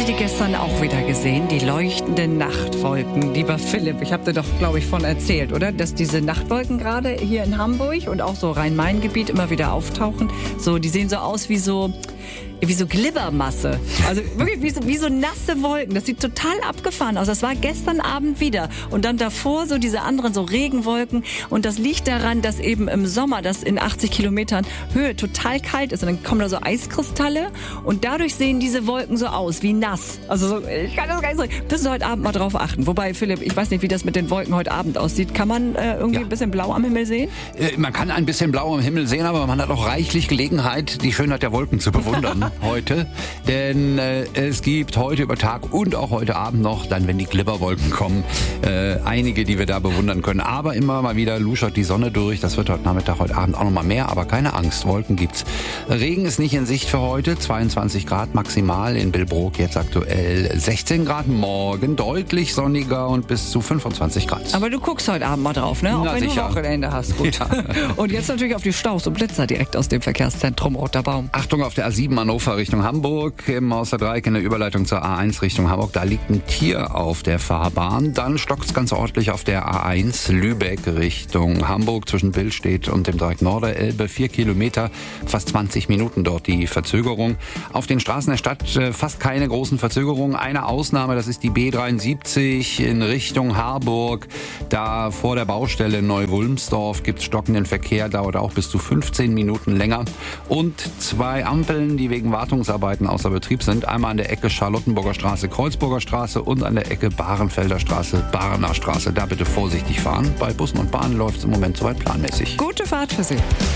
die gestern auch wieder gesehen? Die leuchtenden Nachtwolken. Lieber Philipp, ich habe dir doch, glaube ich, von erzählt, oder? Dass diese Nachtwolken gerade hier in Hamburg und auch so Rhein-Main-Gebiet immer wieder auftauchen. So, die sehen so aus wie so Glibbermasse. Also wirklich wie so nasse Wolken. Das sieht total abgefahren aus. Das war gestern Abend wieder. Und dann davor so diese anderen so Regenwolken. Und das liegt daran, dass eben im Sommer das in 80 Kilometern Höhe total kalt ist. Und dann kommen da so Eiskristalle. Und dadurch sehen diese Wolken so aus, wie nass. Also so, ich kann das gar nicht sagen. Müssen Sie heute Abend mal drauf achten. Wobei, Philipp, ich weiß nicht, wie das mit den Wolken heute Abend aussieht. Kann man irgendwie ein bisschen blau am Himmel sehen? Man kann ein bisschen blau am Himmel sehen, aber man hat auch reichlich Gelegenheit, die Schönheit der Wolken zu bewundern. Heute, denn es gibt heute über Tag und auch heute Abend noch, dann wenn die Glibberwolken kommen, einige, die wir da bewundern können. Aber immer mal wieder luschert die Sonne durch. Das wird heute Nachmittag, heute Abend auch noch mal mehr, aber keine Angst, Wolken gibt's. Regen ist nicht in Sicht für heute, 22 Grad maximal in Billbrook, jetzt aktuell 16 Grad, morgen deutlich sonniger und bis zu 25 Grad. Aber du guckst heute Abend mal drauf, ne? Auch Na, wenn sicher. du Wochenende hast. Gut. Ja. Und jetzt natürlich auf die Staus und Blitzer direkt aus dem Verkehrszentrum Roter Baum. Achtung auf der A7 Hannover Richtung Hamburg, im Hausdreieck in der Überleitung zur A1 Richtung Hamburg. Da liegt ein Tier auf der Fahrbahn. Dann stockt's ganz ordentlich auf der A1 Lübeck Richtung Hamburg zwischen Billstedt und dem Dreieck Norderelbe. 4 Kilometer, fast 20 Minuten dort die Verzögerung. Auf den Straßen der Stadt fast keine großen Verzögerungen. Eine Ausnahme, das ist die B73 in Richtung Harburg. Da vor der Baustelle Neu-Wulmsdorf gibt's stockenden Verkehr, dauert auch bis zu 15 Minuten länger. Und 2 Ampeln, die wegen Wartungsarbeiten außer Betrieb sind. Einmal an der Ecke Charlottenburger Straße, Kreuzburger Straße und an der Ecke Bahrenfelder Straße, Barener Straße. Da bitte vorsichtig fahren. Bei Bussen und Bahnen läuft es im Moment soweit planmäßig. Gute Fahrt für Sie.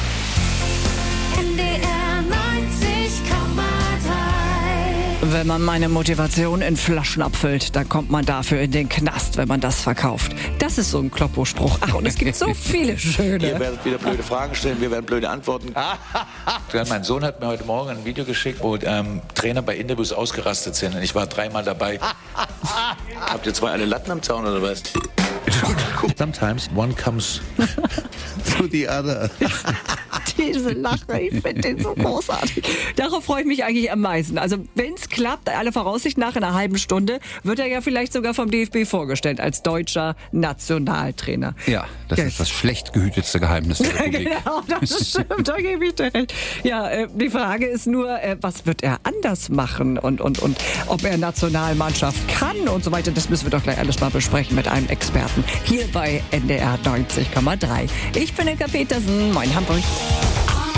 Wenn man meine Motivation in Flaschen abfüllt, dann kommt man dafür in den Knast, wenn man das verkauft. Das ist so ein Kloppo-Spruch. Ach, und es gibt so viele schöne. Ihr werdet wieder blöde Fragen stellen, wir werden blöde Antworten. Mein Sohn hat mir heute Morgen ein Video geschickt, wo Trainer bei Interviews ausgerastet sind. Und ich war 3-mal dabei. Habt ihr 2 alle Latten am Zaun oder was? Sometimes one comes to the other. Diese Lache, ich finde den so großartig. Darauf freue ich mich eigentlich am meisten. Also wenn es klappt, aller Voraussicht nach in einer halben Stunde, wird er ja vielleicht sogar vom DFB vorgestellt als deutscher Nationaltrainer. Ja, das ist das schlecht gehütetste Geheimnis der Republik. Genau, das stimmt, da gebe ich dir recht. Ja, die Frage ist nur, was wird er anders machen und ob er Nationalmannschaft kann und so weiter. Das müssen wir doch gleich alles mal besprechen mit einem Experten hier bei NDR 90,3. Ich bin Ilka Petersen, moin Hamburg.